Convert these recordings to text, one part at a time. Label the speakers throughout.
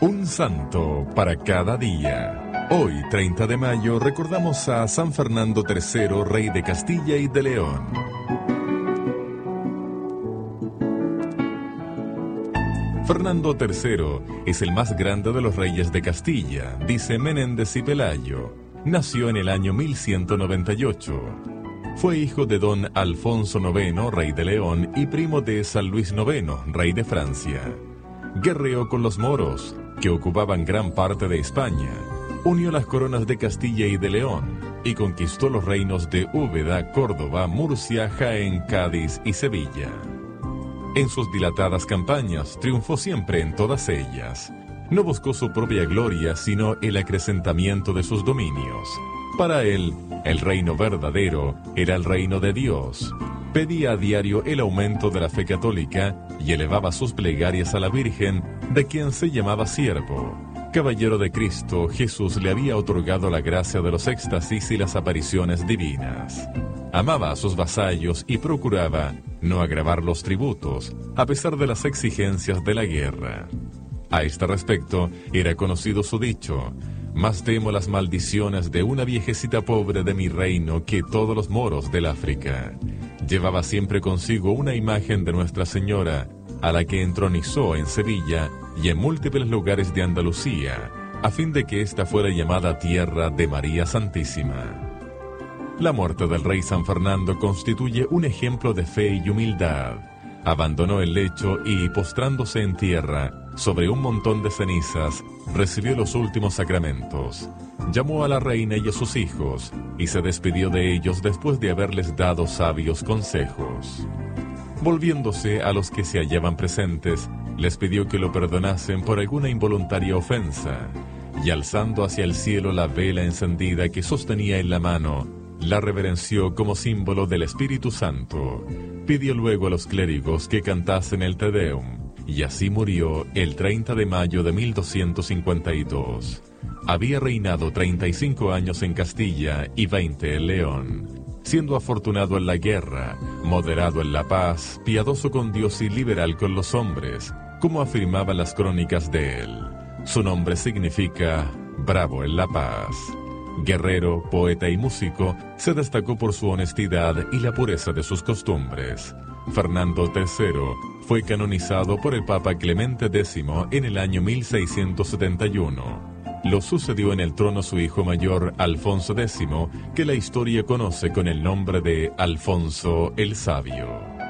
Speaker 1: Un santo para cada día. Hoy, 30 de mayo, recordamos a San Fernando III, rey de Castilla y de León. Fernando III es el más grande de los reyes de Castilla, dice Menéndez y Pelayo. Nació en el año 1198. Fue hijo de don Alfonso IX, rey de León, y primo de San Luis IX, rey de Francia. Guerreó con los moros, que ocupaban gran parte de España. Unió las coronas de Castilla y de León, y conquistó los reinos de Úbeda, Córdoba, Murcia, Jaén, Cádiz y Sevilla. En sus dilatadas campañas triunfó siempre en todas ellas. No buscó su propia gloria, sino el acrecentamiento de sus dominios. Para él, el reino verdadero era el reino de Dios. Pedía a diario el aumento de la fe católica y elevaba sus plegarias a la Virgen, de quien se llamaba siervo. Caballero de Cristo, Jesús le había otorgado la gracia de los éxtasis y las apariciones divinas. Amaba a sus vasallos y procuraba no agravar los tributos, a pesar de las exigencias de la guerra. A este respecto, era conocido su dicho: más temo las maldiciones de una viejecita pobre de mi reino que todos los moros del África. Llevaba siempre consigo una imagen de Nuestra Señora, a la que entronizó en Sevilla y en múltiples lugares de Andalucía, a fin de que ésta fuera llamada Tierra de María Santísima. La muerte del rey San Fernando constituye un ejemplo de fe y humildad. Abandonó el lecho y, postrándose en tierra, sobre un montón de cenizas, recibió los últimos sacramentos. Llamó a la reina y a sus hijos, y se despidió de ellos después de haberles dado sabios consejos. Volviéndose a los que se hallaban presentes, les pidió que lo perdonasen por alguna involuntaria ofensa, y alzando hacia el cielo la vela encendida que sostenía en la mano, la reverenció como símbolo del Espíritu Santo. Pidió luego a los clérigos que cantasen el Te Deum, y así murió el 30 de mayo de 1252. Había reinado 35 años en Castilla y 20 en León, siendo afortunado en la guerra, moderado en la paz, piadoso con Dios y liberal con los hombres, como afirmaban las crónicas de él. Su nombre significa bravo en la paz. Guerrero, poeta y músico, se destacó por su honestidad y la pureza de sus costumbres. Fernando III fue canonizado por el Papa Clemente X en el año 1671. Lo sucedió en el trono su hijo mayor, Alfonso X, que la historia conoce con el nombre de Alfonso el Sabio.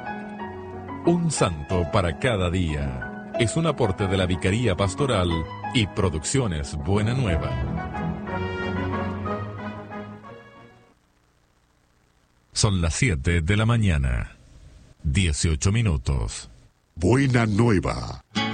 Speaker 1: Un santo para cada día es un aporte de la Vicaría Pastoral y Producciones Buena Nueva. Son las 7 de la mañana, 18 minutos.
Speaker 2: Buena Nueva.